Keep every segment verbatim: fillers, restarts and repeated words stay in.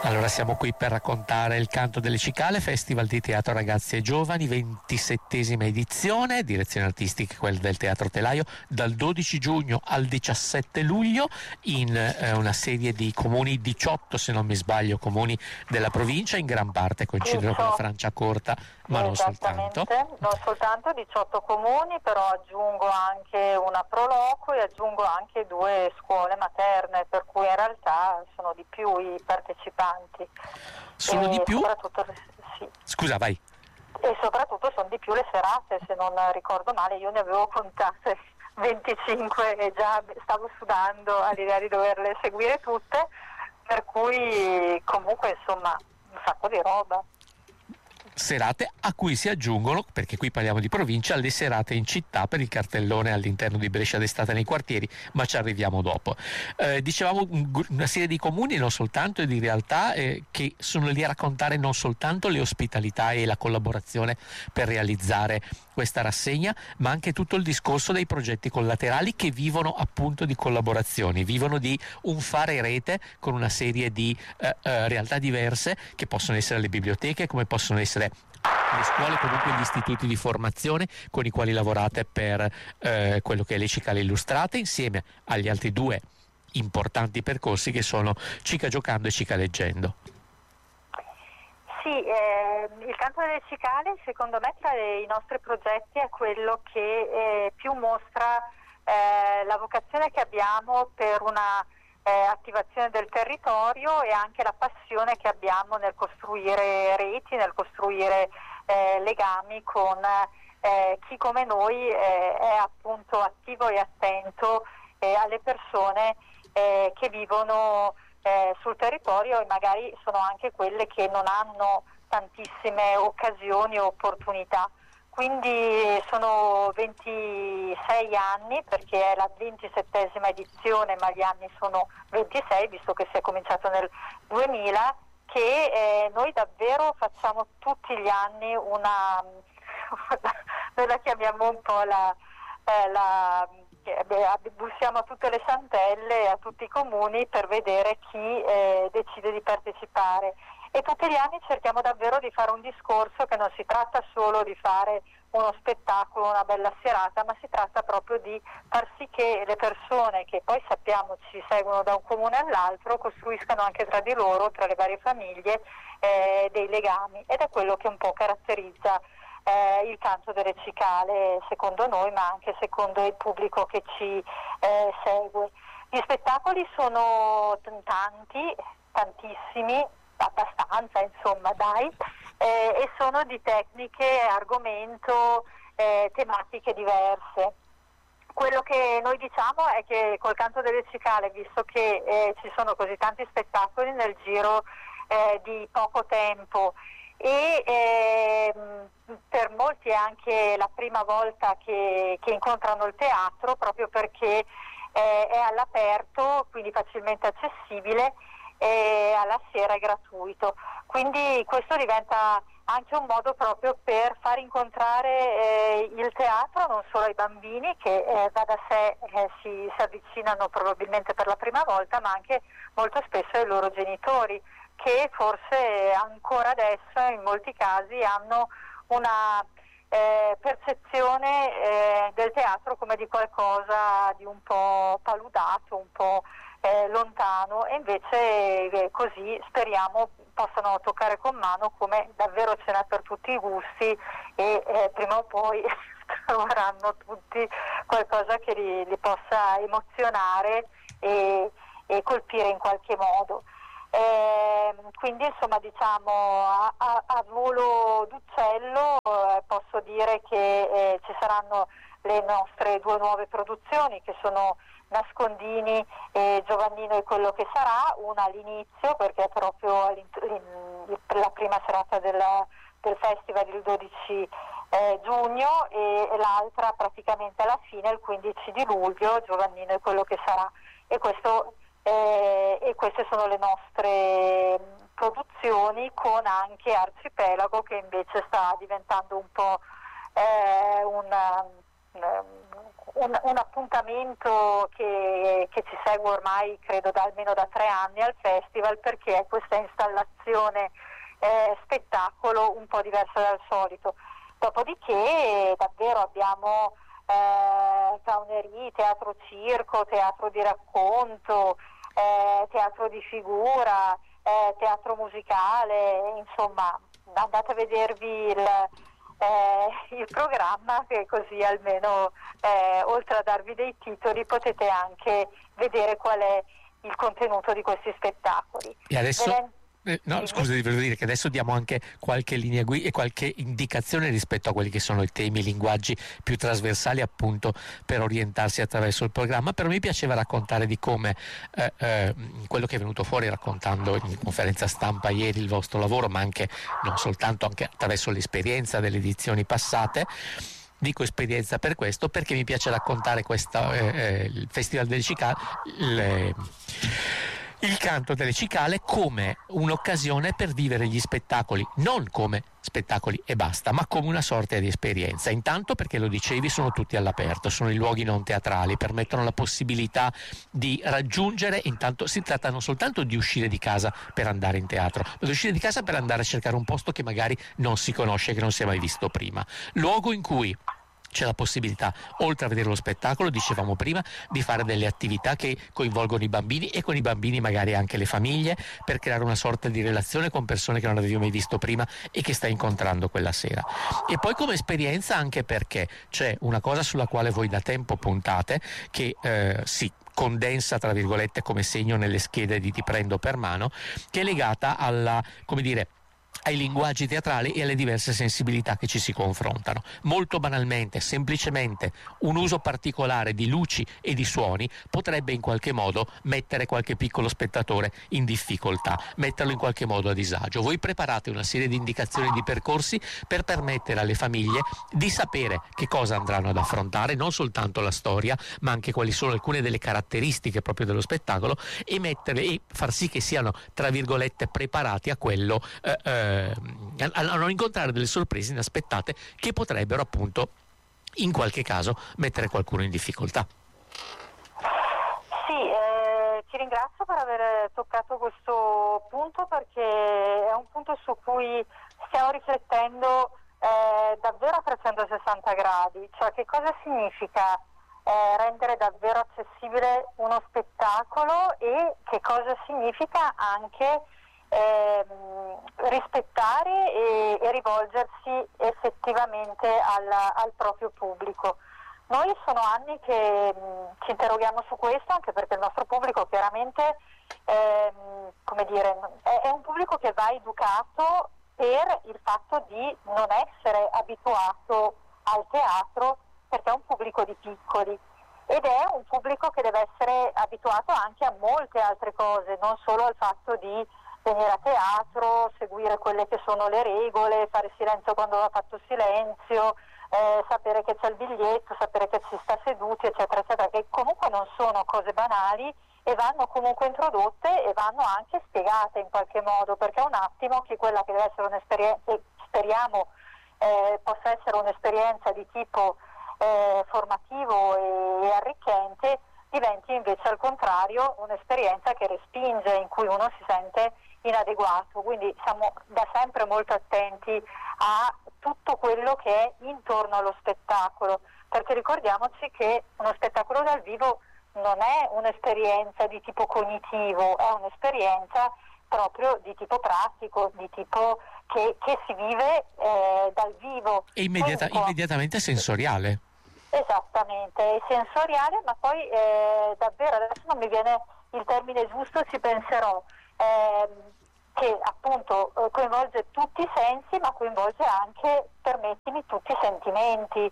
Allora siamo qui per raccontare il Canto delle Cicale, Festival di Teatro Ragazzi e Giovani, ventisettesima edizione, direzione artistica quella del Teatro Telaio, dal dodici giugno al diciassette luglio in eh, una serie di comuni, diciotto se non mi sbaglio, comuni della provincia, in gran parte coincidono con la Franciacorta, ma non soltanto. Non soltanto diciotto comuni, però aggiungo anche una proloco e aggiungo anche due scuole materne, per cui in realtà sono di più i partecipanti. Sono e di più? Sì. Scusa, vai. E soprattutto sono di più le serate, se non ricordo male, io ne avevo contate venticinque e già stavo sudando all'idea di doverle seguire tutte, per cui comunque insomma un sacco di roba. Serate a cui si aggiungono, perché qui parliamo di provincia, le serate in città per il cartellone all'interno di Brescia d'estate nei quartieri, ma ci arriviamo dopo. Eh, dicevamo una serie di comuni, non soltanto, e di realtà eh, che sono lì a raccontare non soltanto le ospitalità e la collaborazione per realizzare questa rassegna, ma anche tutto il discorso dei progetti collaterali che vivono appunto di collaborazioni, vivono di un fare rete con una serie di eh, eh, realtà diverse, che possono essere le biblioteche, come possono essere le scuole, comunque gli istituti di formazione con i quali lavorate per eh, quello che è le Cicale Illustrate, insieme agli altri due importanti percorsi che sono Cica Giocando e Cica Leggendo. Sì, eh, il Canto delle Cicale secondo me tra i nostri progetti è quello che eh, più mostra eh, la vocazione che abbiamo per una eh, attivazione del territorio e anche la passione che abbiamo nel costruire reti, nel costruire eh, legami con eh, chi come noi eh, è appunto attivo e attento eh, alle persone eh, che vivono Eh, sul territorio e magari sono anche quelle che non hanno tantissime occasioni o opportunità. Quindi sono ventisei anni, perché è la ventisettesima edizione, ma gli anni sono ventisei, visto che si è cominciato nel duemila, che eh, noi davvero facciamo tutti gli anni una, noi la chiamiamo un po' la, eh, la bussiamo a tutte le santelle, a tutti i comuni per vedere chi eh, decide di partecipare, e tutti gli anni cerchiamo davvero di fare un discorso che non si tratta solo di fare uno spettacolo, una bella serata, ma si tratta proprio di far sì che le persone che poi sappiamo ci seguono da un comune all'altro costruiscano anche tra di loro, tra le varie famiglie, eh, dei legami, ed è quello che un po' caratterizza Eh, il Canto delle Cicale, secondo noi, ma anche secondo il pubblico che ci eh, segue. Gli spettacoli sono tanti, tantissimi, abbastanza insomma dai, eh, e sono di tecniche, argomento, eh, tematiche diverse. Quello che noi diciamo è che col Canto delle Cicale, visto che eh, ci sono così tanti spettacoli nel giro eh, di poco tempo, e ehm, per molti è anche la prima volta che, che incontrano il teatro, proprio perché eh, è all'aperto, quindi facilmente accessibile, e alla sera è gratuito. Quindi questo diventa anche un modo proprio per far incontrare eh, il teatro non solo ai bambini, che eh, va da sé eh, si, si avvicinano probabilmente per la prima volta, ma anche molto spesso ai loro genitori, che forse ancora adesso in molti casi hanno una eh, percezione eh, del teatro come di qualcosa di un po' paludato, un po' eh, lontano, e invece eh, così speriamo possano toccare con mano come davvero ce n'è per tutti i gusti, e eh, prima o poi troveranno tutti qualcosa che li, li possa emozionare e, e colpire in qualche modo. Eh, quindi insomma diciamo a, a, a volo d'uccello eh, posso dire che eh, ci saranno le nostre due nuove produzioni, che sono Nascondini e Giovannino e quello che sarà, una all'inizio perché è proprio la prima serata della, del festival il dodici eh, giugno, e, e l'altra praticamente alla fine il quindici di luglio, Giovannino e quello che sarà, e questo Eh, e queste sono le nostre produzioni, con anche Arcipelago, che invece sta diventando un po' eh, una, un, un appuntamento che, che ci segue ormai credo da almeno da tre anni al festival, perché è questa installazione eh, spettacolo un po' diversa dal solito. Dopodiché davvero abbiamo eh, clownerie, teatro circo, teatro di racconto, eh, teatro di figura, eh, teatro musicale, insomma andate a vedervi il, eh, il programma, che così almeno eh, oltre a darvi dei titoli potete anche vedere qual è il contenuto di questi spettacoli. E adesso... Velen- Eh, no, scusa, devo dire che adesso diamo anche qualche linea guida e qualche indicazione rispetto a quelli che sono i temi, i linguaggi più trasversali, appunto, per orientarsi attraverso il programma. Però mi piaceva raccontare di come eh, eh, quello che è venuto fuori raccontando in conferenza stampa ieri il vostro lavoro, ma anche non soltanto, anche attraverso l'esperienza delle edizioni passate. Dico esperienza per questo, perché mi piace raccontare questa, eh, eh, il Festival delle Cicale, le, il canto delle cicale, come un'occasione per vivere gli spettacoli, non come spettacoli e basta, ma come una sorta di esperienza. Intanto perché, lo dicevi, sono tutti all'aperto, sono i luoghi non teatrali, permettono la possibilità di raggiungere, intanto si tratta non soltanto di uscire di casa per andare in teatro, ma di uscire di casa per andare a cercare un posto che magari non si conosce, che non si è mai visto prima. Luogo in cui c'è la possibilità, oltre a vedere lo spettacolo, dicevamo prima, di fare delle attività che coinvolgono i bambini, e con i bambini magari anche le famiglie, per creare una sorta di relazione con persone che non avevi mai visto prima e che stai incontrando quella sera. E poi come esperienza anche perché c'è una cosa sulla quale voi da tempo puntate, che eh, si condensa tra virgolette come segno nelle schede di Ti prendo per mano, che è legata alla, come dire, ai linguaggi teatrali e alle diverse sensibilità che ci si confrontano. Molto banalmente, semplicemente, un uso particolare di luci e di suoni potrebbe in qualche modo mettere qualche piccolo spettatore in difficoltà, metterlo in qualche modo a disagio. Voi preparate una serie di indicazioni, di percorsi per permettere alle famiglie di sapere che cosa andranno ad affrontare, non soltanto la storia, ma anche quali sono alcune delle caratteristiche proprio dello spettacolo, e metterle e far sì che siano, tra virgolette, preparati a quello, eh, eh, a non incontrare delle sorprese inaspettate che potrebbero, appunto, in qualche caso mettere qualcuno in difficoltà. Sì, eh, ti ringrazio per aver toccato questo punto, perché è un punto su cui stiamo riflettendo eh, davvero a trecentosessanta gradi, cioè che cosa significa eh, rendere davvero accessibile uno spettacolo, e che cosa significa anche Eh, rispettare e, e rivolgersi effettivamente al, al proprio pubblico. Noi sono anni che mh, ci interroghiamo su questo, anche perché il nostro pubblico chiaramente ehm, come dire, è, è un pubblico che va educato per il fatto di non essere abituato al teatro, perché è un pubblico di piccoli, ed è un pubblico che deve essere abituato anche a molte altre cose, non solo al fatto di venire a teatro, seguire quelle che sono le regole, fare silenzio quando va fatto silenzio, eh, sapere che c'è il biglietto, sapere che si sta seduti, eccetera, eccetera, che comunque non sono cose banali e vanno comunque introdotte e vanno anche spiegate in qualche modo, perché un attimo che quella che deve essere un'esperienza, speriamo eh, possa essere un'esperienza di tipo eh, formativo e, e arricchente, diventi invece al contrario un'esperienza che respinge, in cui uno si sente inadeguato. Quindi siamo da sempre molto attenti a tutto quello che è intorno allo spettacolo, perché ricordiamoci che uno spettacolo dal vivo non è un'esperienza di tipo cognitivo, è un'esperienza proprio di tipo pratico, di tipo che, che si vive eh, dal vivo. E immediata, Dunque, immediatamente sensoriale. Esattamente, è sensoriale, ma poi eh, davvero adesso non mi viene il termine giusto, ci penserò, ehm, che appunto eh, coinvolge tutti i sensi, ma coinvolge anche, permettimi, tutti i sentimenti,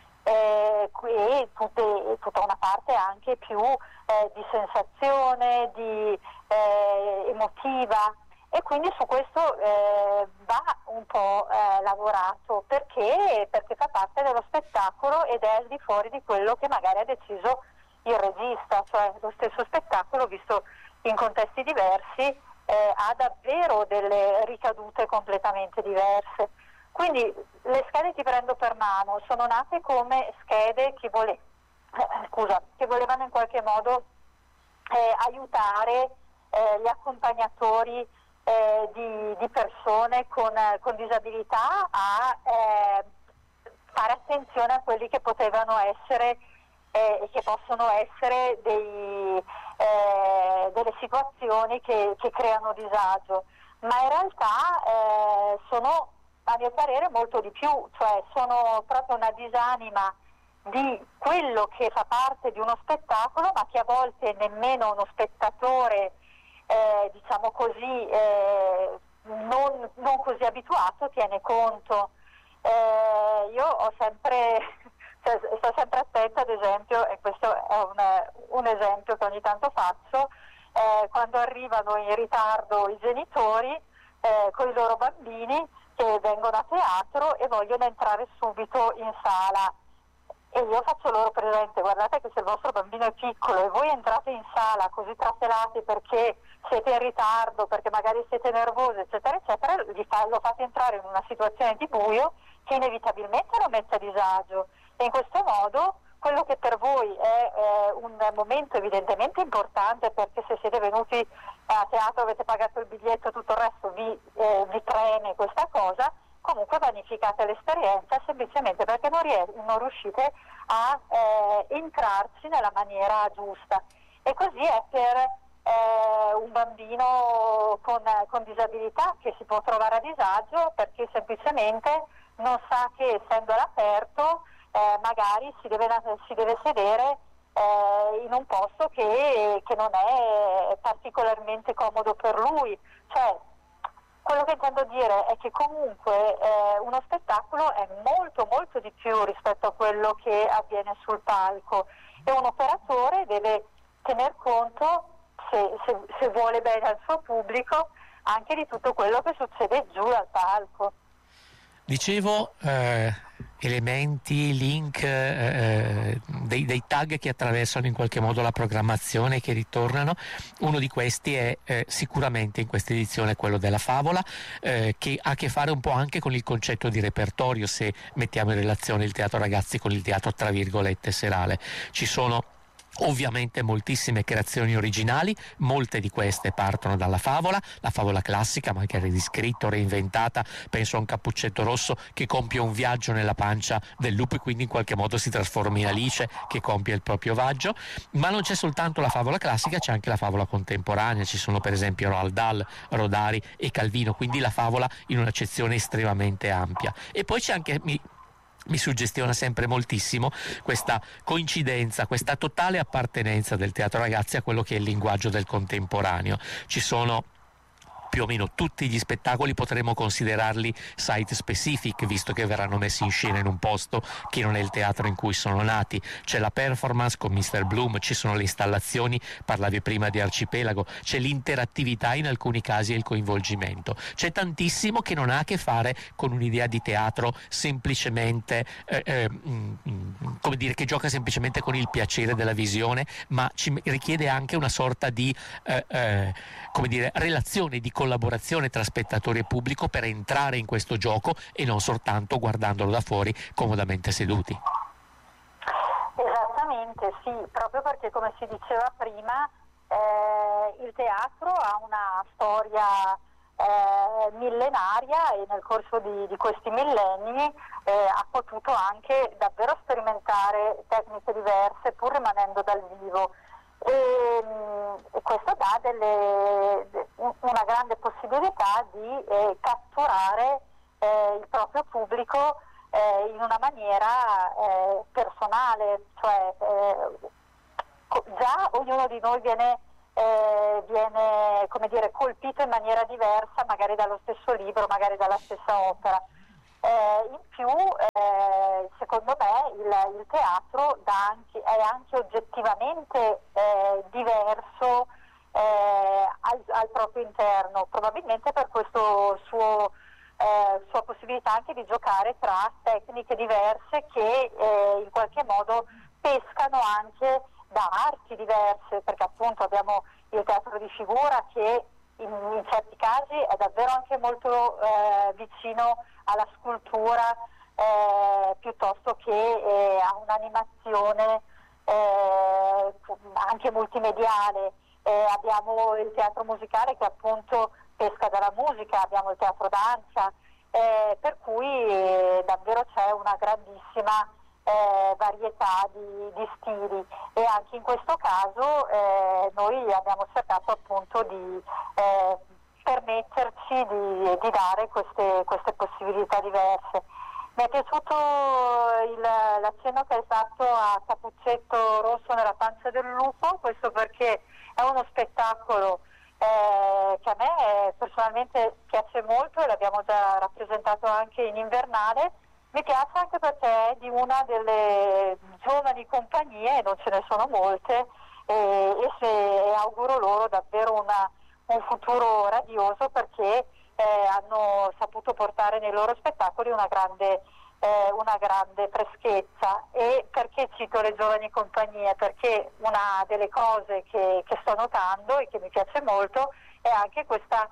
eh, e tutte, tutta una parte anche più eh, di sensazione, di eh, emotiva. E quindi su questo eh, va un po' eh, lavorato, perché? Perché fa parte dello spettacolo ed è al di fuori di quello che magari ha deciso il regista, cioè lo stesso spettacolo visto in contesti diversi eh, ha davvero delle ricadute completamente diverse. Quindi le schede Ti prendo per mano sono nate come schede, chi vuole eh, scusa, che volevano in qualche modo eh, aiutare eh, gli accompagnatori eh, di, di persone con, con disabilità a eh, fare attenzione a quelli che potevano essere e eh, che possono essere dei, eh, delle situazioni che, che creano disagio, ma in realtà eh, sono, a mio parere, molto di più, cioè sono proprio una disanima di quello che fa parte di uno spettacolo, ma che a volte nemmeno uno spettatore, eh, diciamo così, eh, non, non così abituato tiene conto. Eh, io ho sempre, cioè, sto sempre attenta, ad esempio, e questo è un, un esempio che ogni tanto faccio, eh, quando arrivano in ritardo i genitori eh, con i loro bambini che vengono a teatro e vogliono entrare subito in sala. E io faccio loro presente, guardate che se il vostro bambino è piccolo e voi entrate in sala così trafelati perché siete in ritardo, perché magari siete nervosi, eccetera, eccetera, gli fa, lo fate entrare in una situazione di buio che inevitabilmente lo mette a disagio. E in questo modo quello che per voi è eh, un momento evidentemente importante, perché se siete venuti a teatro, avete pagato il biglietto, tutto il resto vi, eh, vi preme questa cosa, comunque vanificate l'esperienza semplicemente perché non, ries- non riuscite a eh, entrarci nella maniera giusta. E così è per eh, un bambino con, con disabilità, che si può trovare a disagio perché semplicemente non sa che, essendo all'aperto, eh, magari si deve, si deve sedere eh, in un posto che, che non è particolarmente comodo per lui. Cioè, quello che intendo dire è che comunque eh, uno spettacolo è molto molto di più rispetto a quello che avviene sul palco, e un operatore deve tener conto, se, se, se vuole bene al suo pubblico, anche di tutto quello che succede giù dal palco. Dicevo, eh, elementi, link, eh, dei, dei tag che attraversano in qualche modo la programmazione, che ritornano. Uno di questi è eh, sicuramente in questa edizione quello della favola, eh, che ha a che fare un po' anche con il concetto di repertorio, se mettiamo in relazione il teatro ragazzi con il teatro tra virgolette serale. Ci sono ovviamente moltissime creazioni originali, molte di queste partono dalla favola, la favola classica, ma anche riscritta, reinventata. Penso a un Cappuccetto Rosso che compie un viaggio nella pancia del lupo e quindi in qualche modo si trasforma in Alice, che compie il proprio viaggio. Ma non c'è soltanto la favola classica, c'è anche la favola contemporanea. Ci sono per esempio Roald Dahl, Rodari e Calvino, quindi la favola in un'accezione estremamente ampia. E poi c'è anche, mi Mi suggestiona sempre moltissimo questa coincidenza, questa totale appartenenza del teatro ragazzi a quello che è il linguaggio del contemporaneo. Ci sono più o meno tutti gli spettacoli, potremmo considerarli site specific, visto che verranno messi in scena in un posto che non è il teatro in cui sono nati. C'è la performance con mister Bloom, ci sono le installazioni, parlavi prima di Arcipelago, c'è l'interattività, in alcuni casi e il coinvolgimento. C'è tantissimo che non ha a che fare con un'idea di teatro semplicemente eh, eh, mh, come dire, che gioca semplicemente con il piacere della visione, ma ci richiede anche una sorta di eh, eh, come dire, relazione, di collaborazione tra spettatori e pubblico per entrare in questo gioco e non soltanto guardandolo da fuori comodamente seduti. Esattamente, sì, proprio perché, come si diceva prima, eh, il teatro ha una storia eh, millenaria, e nel corso di, di questi millenni eh, ha potuto anche davvero sperimentare tecniche diverse pur rimanendo dal vivo. E, e questo dà delle, una grande possibilità di eh, catturare eh, il proprio pubblico eh, in una maniera eh, personale, cioè eh, già ognuno di noi viene, eh, viene come dire, colpito in maniera diversa, magari dallo stesso libro, magari dalla stessa opera. Eh, in più, eh, secondo me, il, il teatro dà anche, è anche oggettivamente eh, diverso eh, al, al proprio interno, probabilmente per questo suo, eh, sua possibilità anche di giocare tra tecniche diverse che eh, in qualche modo pescano anche da arti diverse, perché appunto abbiamo il teatro di figura che in, in certi casi è davvero anche molto eh, vicino alla scultura eh, piuttosto che eh, a un'animazione eh, anche multimediale, eh, abbiamo il teatro musicale che appunto pesca dalla musica, abbiamo il teatro danza, eh, per cui eh, davvero c'è una grandissima eh, varietà di, di stili, e anche in questo caso eh, noi abbiamo cercato appunto di eh, permetterci di, di dare queste, queste possibilità diverse. Mi è piaciuto il, l'accenno che hai fatto a Cappuccetto Rosso nella pancia del lupo, questo perché è uno spettacolo eh, che a me eh, personalmente piace molto e l'abbiamo già rappresentato anche in invernale. Mi piace anche perché è di una delle giovani compagnie, non ce ne sono molte, e, e, se, e auguro loro davvero una, un futuro radioso, perché eh, hanno saputo portare nei loro spettacoli una grande, eh, una grande freschezza. E perché cito le giovani compagnie? Perché una delle cose che, che sto notando e che mi piace molto è anche questa...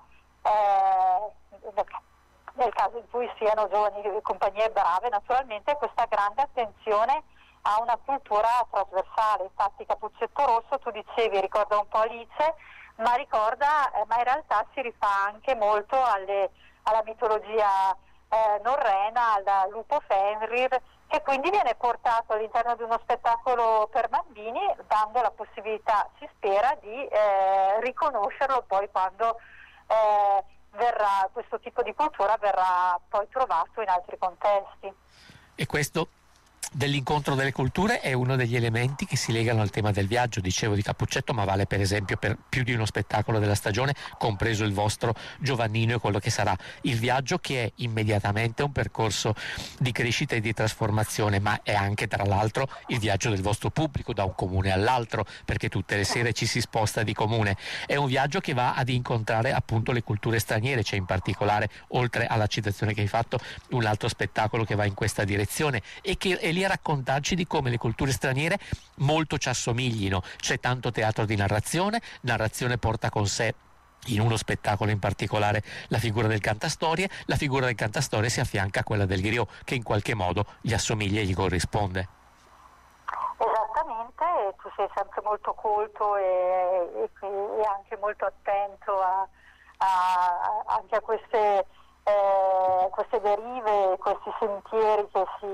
Eh, nel caso in cui siano giovani compagnie brave, naturalmente, questa grande attenzione a una cultura trasversale. Infatti Cappuccetto Rosso, tu dicevi, ricorda un po' Alice, ma ricorda, eh, ma in realtà si rifà anche molto alle, alla mitologia eh, norrena, al lupo Fenrir, che quindi viene portato all'interno di uno spettacolo per bambini, dando la possibilità, si spera, di eh, riconoscerlo poi quando eh, verrà, questo tipo di cultura verrà poi trovato in altri contesti. E questo dell'incontro delle culture è uno degli elementi che si legano al tema del viaggio, dicevo, di Cappuccetto, ma vale per esempio per più di uno spettacolo della stagione, compreso il vostro Giovannino e quello che sarà il viaggio, che è immediatamente un percorso di crescita e di trasformazione, ma è anche tra l'altro il viaggio del vostro pubblico da un comune all'altro, perché tutte le sere ci si sposta di comune. È un viaggio che va ad incontrare appunto le culture straniere. C'è in particolare, oltre alla citazione che hai fatto, un altro spettacolo che va in questa direzione e che è lì a raccontarci di come le culture straniere molto ci assomiglino. C'è tanto teatro di narrazione, narrazione porta con sé in uno spettacolo in particolare la figura del cantastorie, la figura del cantastorie si affianca a quella del griot, che in qualche modo gli assomiglia e gli corrisponde. Esattamente, tu sei sempre molto colto e, e, e anche molto attento a, a, anche a queste Eh, queste derive, questi sentieri che si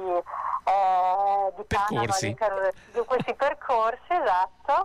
eh, dipanano all'interno di questi percorsi, esatto.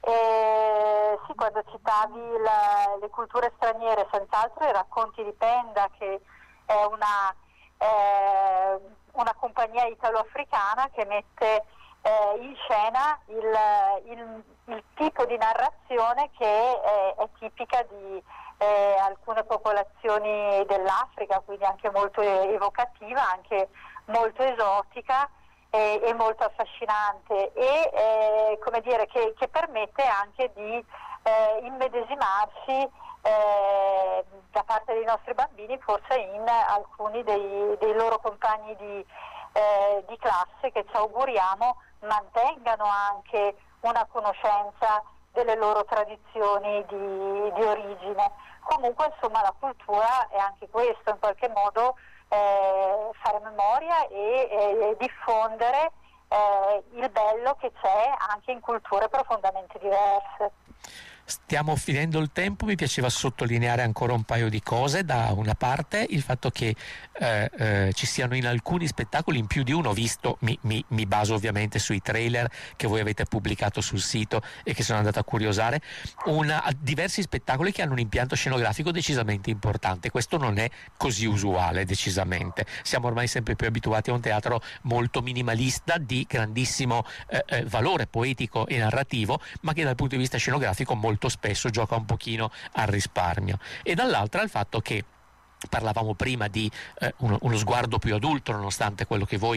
E sì, quando citavi la, le culture straniere, senz'altro i racconti di Penda, che è una, eh, una compagnia italo-africana che mette eh, in scena il, il, il tipo di narrazione che è, è tipica di Eh, alcune popolazioni dell'Africa, quindi anche molto evocativa, anche molto esotica e, e molto affascinante, e eh, come dire che, che permette anche di eh, immedesimarsi eh, da parte dei nostri bambini forse in alcuni dei, dei loro compagni di, eh, di classe, che ci auguriamo mantengano anche una conoscenza delle loro tradizioni di, di origine. Comunque, insomma, la cultura è anche questo, in qualche modo eh, fare memoria e, e diffondere eh, il bello che c'è anche in culture profondamente diverse. Stiamo finendo il tempo, mi piaceva sottolineare ancora un paio di cose. Da una parte il fatto che eh, eh, ci siano in alcuni spettacoli, in più di uno, visto, mi, mi, mi baso ovviamente sui trailer che voi avete pubblicato sul sito e che sono andato a curiosare, una, diversi spettacoli che hanno un impianto scenografico decisamente importante. Questo non è così usuale, decisamente. Siamo ormai sempre più abituati a un teatro molto minimalista, di grandissimo eh, eh, valore poetico e narrativo, ma che dal punto di vista scenografico molto molto spesso gioca un pochino al risparmio. E dall'altra il fatto che parlavamo prima di eh, uno, uno sguardo più adulto, nonostante quello che voi